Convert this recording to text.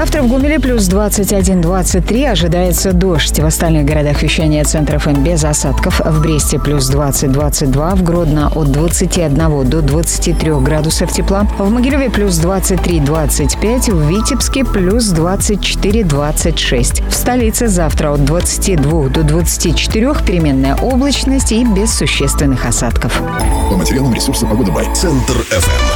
Завтра в Гомеле плюс 21-23, ожидается дождь. В остальных городах вещания Центр ФМ без осадков. В Бресте плюс 20-22, в Гродно от 21 до 23 градусов тепла. В Могилеве плюс 23-25, в Витебске плюс 24-26. В столице завтра от 22 до 24 переменная облачность и без существенных осадков. По материалам ресурса «Погода Бай». Центр ФМ.